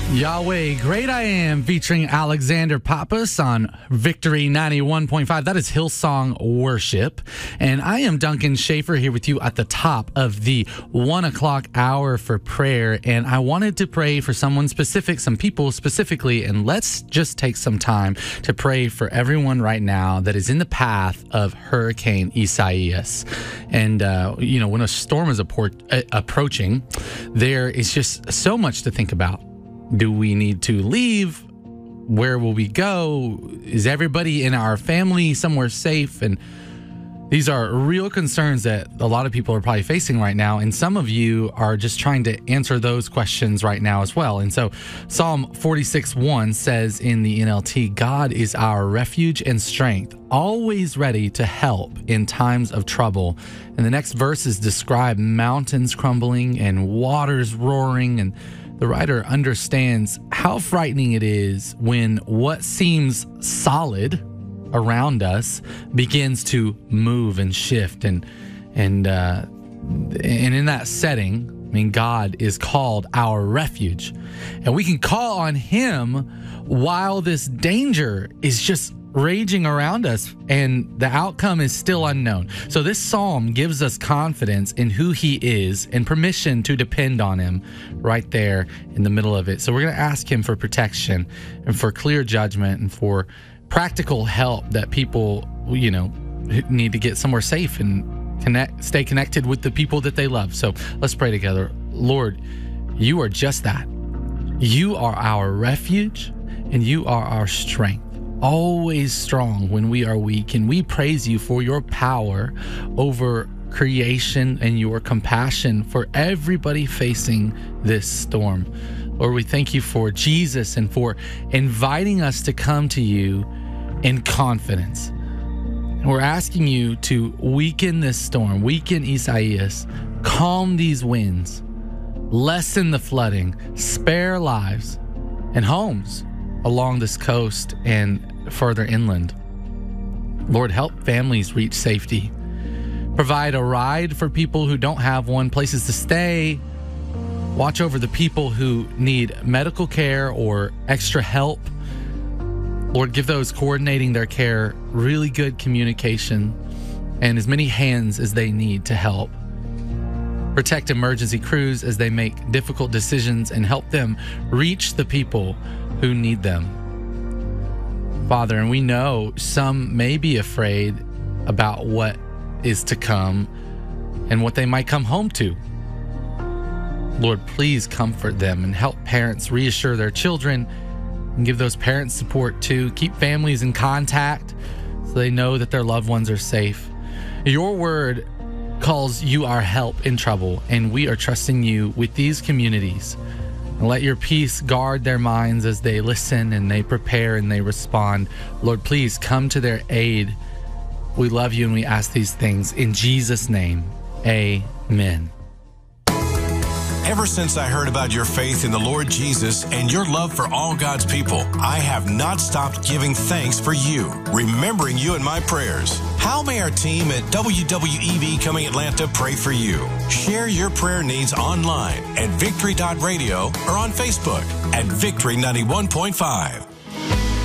Yahweh, Great I Am, featuring Alexander Pappas on Victory 91.5. That is Hillsong Worship. And I am Duncan Schaefer here with you at the top of the 1 o'clock hour for prayer. And I wanted to pray for someone specific, some people specifically. And let's just take some time to pray for everyone right now that is in the path of Hurricane Isaias. And, when a storm is approaching, there is just so much to think about. Do we need to leave? Where will we go? Is everybody in our family somewhere safe? And these are real concerns that a lot of people are probably facing right now. And some of you are just trying to answer those questions right now as well. And so Psalm 46:1 says in the NLT, God is our refuge and strength, always ready to help in times of trouble. And the next verses describe mountains crumbling and waters roaring, and the writer understands how frightening it is when what seems solid around us begins to move and shift. And in that setting, God is called our refuge. And we can call on Him while this danger is just raging around us and the outcome is still unknown. So this psalm gives us confidence in who He is and permission to depend on Him right there in the middle of it. So we're going to ask Him for protection and for clear judgment and for practical help that people, need to get somewhere safe and stay connected with the people that they love. So let's pray together. Lord, You are just that. You are our refuge and You are our strength, always strong when we are weak. And we praise You for Your power over creation and Your compassion for everybody facing this storm. Lord, we thank You for Jesus and for inviting us to come to You in confidence. And we're asking You to weaken this storm, weaken Isaias, calm these winds, lessen the flooding, spare lives and homes along this coast and further inland. Lord, help families reach safety. Provide a ride for people who don't have one, places to stay. Watch over the people who need medical care or extra help. Lord, give those coordinating their care really good communication and as many hands as they need to help. Protect emergency crews as they make difficult decisions and help them reach the people who need them. Father, and we know some may be afraid about what is to come and what they might come home to. Lord, please comfort them and help parents reassure their children and give those parents support too. Keep families in contact so they know that their loved ones are safe. Your word calls You our help in trouble, and we are trusting You with these communities. And let Your peace guard their minds as they listen and they prepare and they respond. Lord, please come to their aid. We love You and we ask these things in Jesus' name. Amen. Ever since I heard about your faith in the Lord Jesus and your love for all God's people, I have not stopped giving thanks for you, remembering you in my prayers. How may our team at WWEV Coming Atlanta pray for you? Share your prayer needs online at victory.radio or on Facebook at Victory 91.5.